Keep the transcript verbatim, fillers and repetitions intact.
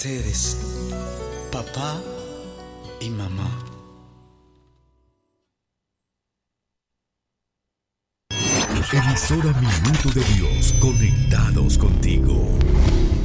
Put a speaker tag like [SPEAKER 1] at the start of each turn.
[SPEAKER 1] Ustedes, papá y mamá.
[SPEAKER 2] Emisora Minuto de Dios, conectados contigo.